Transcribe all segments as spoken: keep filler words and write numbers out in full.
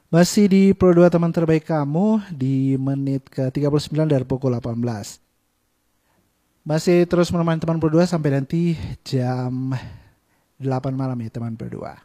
Masih di Pro dua teman terbaik kamu di menit ke tiga puluh sembilan dari pukul delapan belas. Masih terus menemani teman Pro dua sampai nanti jam delapan malam ya teman Pro dua.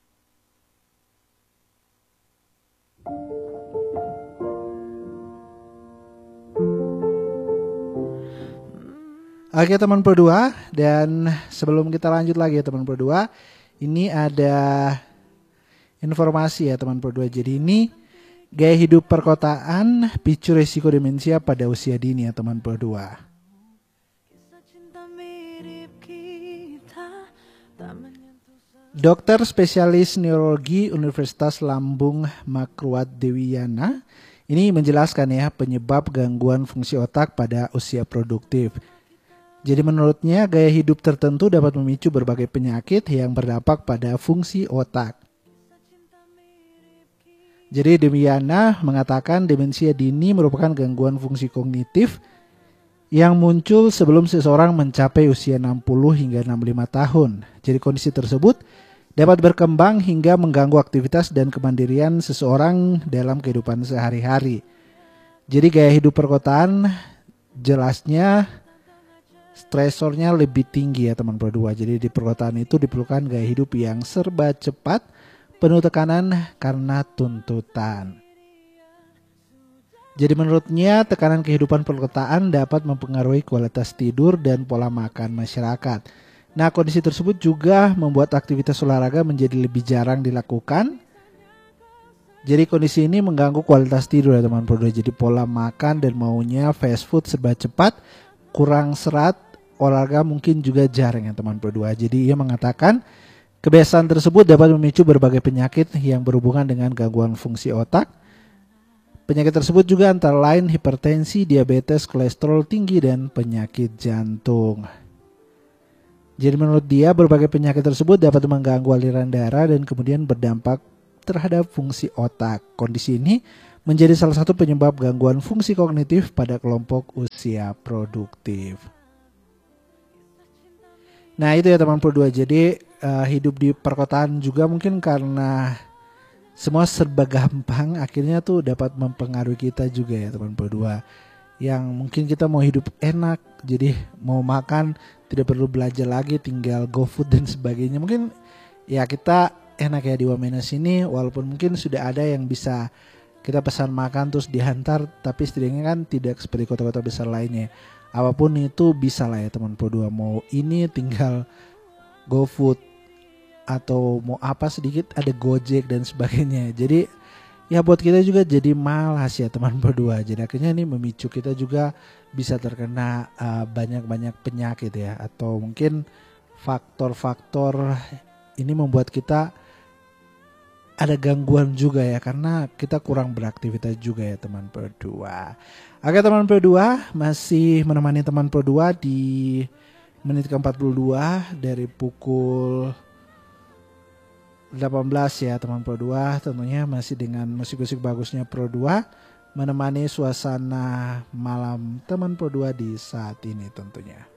Oke teman Pro dua, dan sebelum kita lanjut lagi ya teman Pro dua, ini ada informasi ya teman Pro dua. Jadi ini gaya hidup perkotaan picu risiko demensia pada usia dini ya teman Pro dua. Dokter spesialis neurologi Universitas Lambung Makruat Dewiyana ini menjelaskan ya penyebab gangguan fungsi otak pada usia produktif. Jadi menurutnya gaya hidup tertentu dapat memicu berbagai penyakit yang berdampak pada fungsi otak. Jadi Dewiyana mengatakan demensia dini merupakan gangguan fungsi kognitif yang muncul sebelum seseorang mencapai usia enam puluh hingga enam puluh lima tahun. Jadi kondisi tersebut dapat berkembang hingga mengganggu aktivitas dan kemandirian seseorang dalam kehidupan sehari-hari. Jadi gaya hidup perkotaan jelasnya stresornya lebih tinggi ya teman Pro dua. Jadi di perkotaan itu diperlukan gaya hidup yang serba cepat, penuh tekanan karena tuntutan. Jadi menurutnya tekanan kehidupan perkotaan dapat mempengaruhi kualitas tidur dan pola makan masyarakat. Nah kondisi tersebut juga membuat aktivitas olahraga menjadi lebih jarang dilakukan. Jadi kondisi ini mengganggu kualitas tidur ya teman Pro dua. Jadi pola makan dan maunya fast food serba cepat, kurang serat, olahraga mungkin juga jarang ya teman Pro dua. Jadi ia mengatakan kebiasaan tersebut dapat memicu berbagai penyakit yang berhubungan dengan gangguan fungsi otak. Penyakit tersebut juga antara lain hipertensi, diabetes, kolesterol tinggi, dan penyakit jantung. Jadi menurut dia berbagai penyakit tersebut dapat mengganggu aliran darah dan kemudian berdampak terhadap fungsi otak. Kondisi ini menjadi salah satu penyebab gangguan fungsi kognitif pada kelompok usia produktif. Nah itu ya teman Pro dua. Jadi uh, hidup di perkotaan juga mungkin karena semua serba gampang, akhirnya tuh dapat mempengaruhi kita juga ya teman Pro dua. Yang mungkin kita mau hidup enak, jadi mau makan tidak perlu belanja lagi, tinggal GoFood dan sebagainya. Mungkin ya kita enak ya di Wamenas ini, walaupun mungkin sudah ada yang bisa kita pesan makan terus dihantar, tapi setidaknya kan tidak seperti kota-kota besar lainnya. Apapun itu bisa lah ya teman Pro dua. Mau ini tinggal GoFood atau mau apa sedikit ada Gojek dan sebagainya. Jadi ya buat kita juga jadi malas ya teman Pro dua. Jadi akhirnya ini memicu kita juga bisa terkena uh, banyak-banyak penyakit ya. Atau mungkin faktor-faktor ini membuat kita ada gangguan juga ya, karena kita kurang beraktivitas juga ya teman Pro dua. Oke teman Pro dua, masih menemani teman Pro dua di menit ke empat puluh dua dari pukul delapan belas ya teman Pro dua. Tentunya masih dengan musik-musik bagusnya Pro dua menemani suasana malam teman Pro dua di saat ini tentunya.